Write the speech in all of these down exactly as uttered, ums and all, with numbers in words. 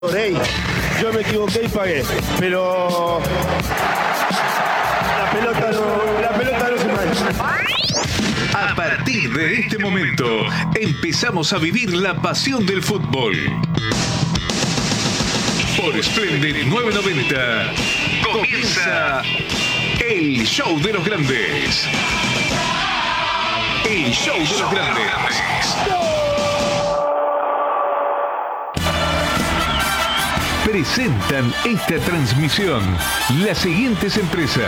Hey, yo me equivoqué y pagué, pero la pelota no, la pelota no se mancha. A partir de este momento, empezamos a vivir la pasión del fútbol. Por Splendid nueve noventa, comienza el show de los grandes. El show de los grandes. Presentan esta transmisión las siguientes empresas.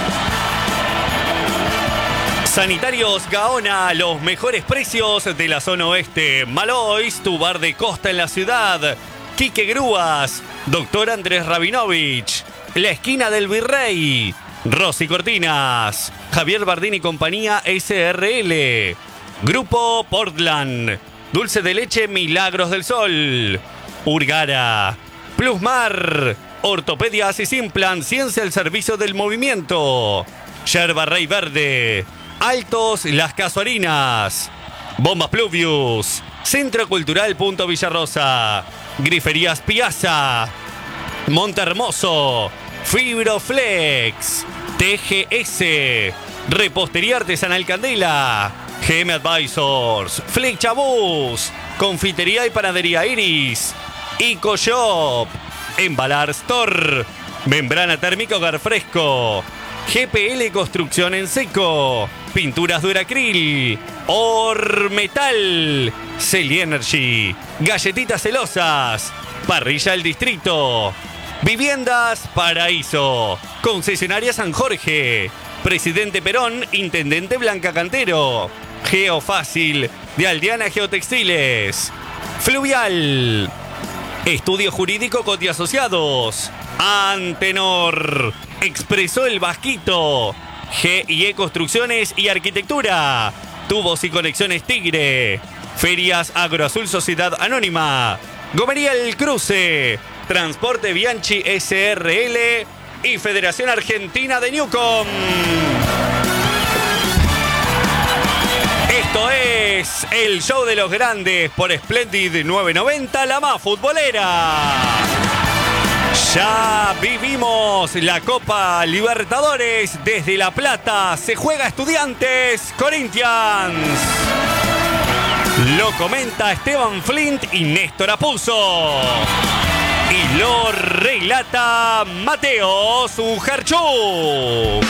Sanitarios Gaona, los mejores precios de la zona oeste. Malois, tu bar de costa en la ciudad. Quique Grúas, Doctor Andrés Rabinovich, La Esquina del Virrey. Rosy Cortinas, Javier Bardini y compañía S R L. Grupo Portland, Dulce de Leche Milagros del Sol. Urgara, Plusmar, Ortopedias y Simplan, Ciencia al servicio del movimiento. Yerba Rey Verde, Altos Las Casuarinas, Bombas Pluvius, Centro Cultural Punto Villarrosa, Griferías Piazza, Montehermoso, Fibroflex, T G S, Repostería Artesanal Candela, G M Advisors, Flechabús, Confitería y Panadería Iris, EcoShop, Embalar Store, Membrana Térmica Hogar Fresco, G P L Construcción en Seco, Pinturas Duracril, Ormetal, Celi Energy, Galletitas Celosas, Parrilla El Distrito, Viviendas Paraíso, Concesionaria San Jorge, Presidente Perón, Intendente Blanca Cantero, Geofácil, de Aldeana Geotextiles, Fluvial, Estudio Jurídico Coti Asociados, Antenor, Expreso El Vasquito, G y E Construcciones y Arquitectura, Tubos y Conexiones Tigre, Ferias Agroazul Sociedad Anónima, Gomería El Cruce, Transporte Bianchi S R L y Federación Argentina de Newcom. Esto es el show de los grandes por Splendid nueve noventa, la más futbolera. Ya vivimos la Copa Libertadores desde La Plata. Se juega Estudiantes Corinthians. Lo comenta Esteban Flint y Néstor Apuzzo. Y lo relata Mateo Sujarchuk.